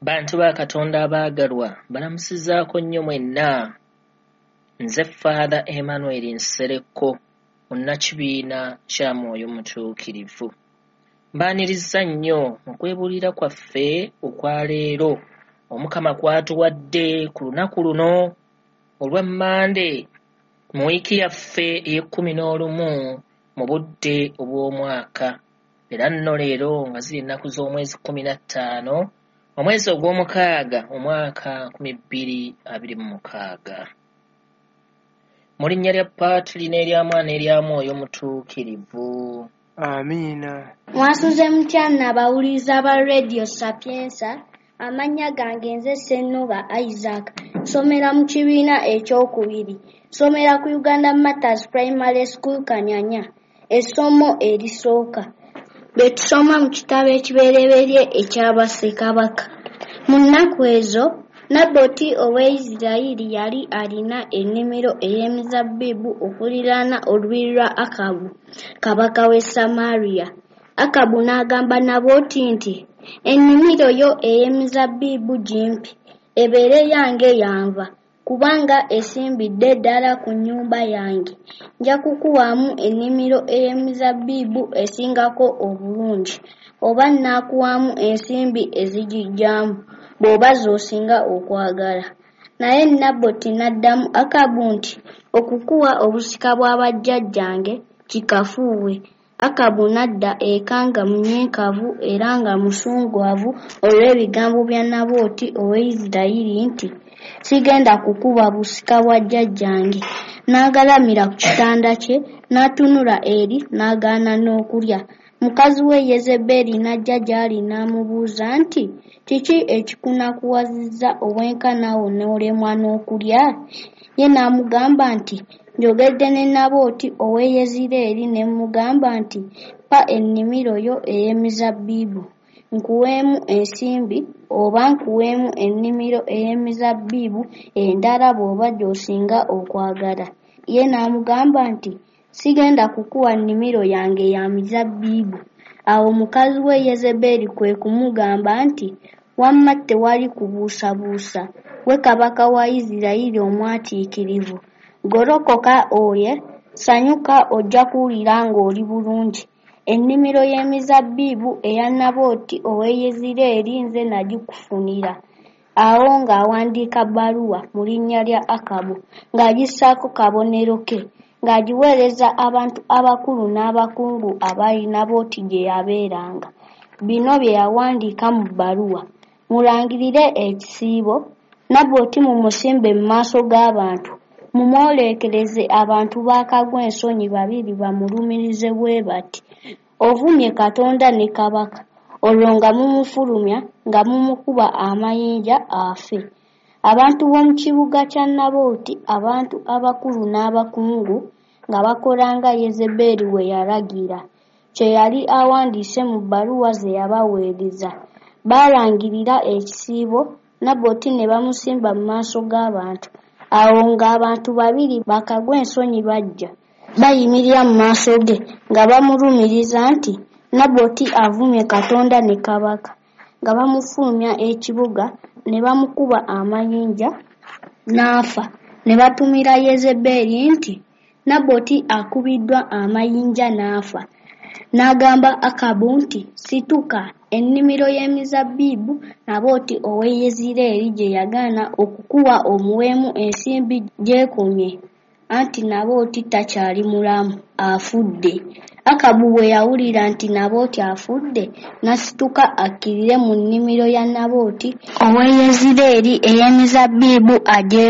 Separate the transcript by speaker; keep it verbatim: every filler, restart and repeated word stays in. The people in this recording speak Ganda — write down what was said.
Speaker 1: Bantu ba Katonda abaagalwa balamusizaako nnyo mwenna. Nze Father Emmanuel Nsereko munnakibiina kya Mwoyo Mutuukirivu. Mbaaniriza nnyo mu kwebuulira kwaffe okwa leero Omukama kwatuwadde ku lunaku luno olwa Mande mu wiiki yaffe ey'ekkumi n'olumu mu budde obw'omwaka. Era nno leero nga ziri ennaku z'omwezi kkumi na ttaano omwezi ogw'omukaaga omwaka nkumi bbiri abiri mu mukaaga. Mu linnya lya Paatiri n'erya Mwana n'erya Mwoyo Mutuukirivu.
Speaker 2: Amiina.
Speaker 3: Mwasuze mutya n'abawuliza ba Radio Sapienza. Amannya gange nze Ssennoga Isaac. Nsomera mu kibiina ekyokubiri. Nsomera ku Uganda Matters Primary School Kanyanya. Essomo erisooka. Betusoma mu kitabo ekibereberye ekya Ssekabaka. Mu nnaku ezo Nabboti ow'Isirayiri yali alina ennimiro ey'emizabbibu okuliraana olubiri lwa Akabu, kabaka w'e Samaliya. Akabu n'agamba Nabboti nti, ennimiro yo ey'emizabbibu gimpi, ebeere yange yanva, kubanga esimbidde ddala ku nnyumba yange. Nja kukuwaamu ennimiro ey'emizabbibu esingako obulungi, oba nnaakuwaamu ensimbi ezigijjaamu, bw'oba z'osinga okwagala. Naye Nabboti n'addamu Akabu nti, okukuwa obusika bwa bajjajjange kikafuuwe. Akabu n'adda eka nga munyenkavu era nga musungwavu olw'ebigambo bya Nabboti ow'Isirayiri nti, sigenda kukuba busika bwa jjajjange. N'agalamira ku kitanda kye, n'atunula eri n'agaana n'okulya. Mukazi we Yezeberi n'ajja gy'ali n'amubuuza nti, kiki ekikunakuwazizza obwenkanawo n'olemwa n'okulya? Ye n'amugamba nti, njogedde ne Nabboti ow'e Yezireeri ne mugamba nti, pa ennimiro yo ey'emizabbibu, nkuweemu ensimbi oba nkuweemu ennimiro ey'emizabbibu endala bw'oba gy'osinga okwagala. Ye n'amugamba nti, sigenda kukuwa nnimiro yange ya mizabbibu. Awo mukazi we Yezeberi kwe kumugamba nti, wamma tewali kubuusabuusa, we kabaka wa Isirayiri omwatiikirivu. Golokoka oye, sanyuka ojja kuwulira ng'oli bulungi. Ennimiro y'emizabbibu eya Nabboti ow'e Yezireeri nze nagikufunira. Awo ng'awandiika bbaluwa mu linnya lya Akabu, ng'agissaako kabonero ke, ng'agiweereza abantu abakulu n'abakungu abaali Nabboti gye yabeeranga. Bino bye yawandiika mu bbaluwa. Mulangirire ekisiibo, Nabboti mumusimbe mu maaso g'abantu. Mumwolekereze abantu baakagwa ensonyi babiri bamulumirize bwe bati. Ovumye Katonda ne kabaka, olwo nga mumufulumya nga mumukuba amayinja afe. Abantu b'omu kibuga kya Nabboti, abantu abakulu n'abakungu, nga bakola nga Yezeberi we yalagira. Kye yali awandiise mu bbaluwa ze yabaweereza. Baalangirira ekisiibo, Nabboti ne bamusimba mu maaso g'abantu. Awo ng'abantu babiri bakagwa ensonyi bajja, bayimirira mu maaso ge, nga bamulumiriza nti, Nabboti avumye Katonda ne kabaka. Nga bamufulumya ekibuga, ne bamukuba amayinja, n'afa. Ne batumira Yezeberi nti, Nabboti akubiddwa amayinja n'afa. N'agamba Akabu nti, situka, ennimiro y'emizabbibu Nabboti ow'e Yezireeri gye yagaana okukuwa omuweemu ensimbi gyekumye, anti Nabboti takyali mulamu, afudde. Akabu bwe yawulira nti Nabboti afudde, n'asituka akkirire mu nnimiro ya Nabboti ow'e Yezireeri ey'emizabbibu agye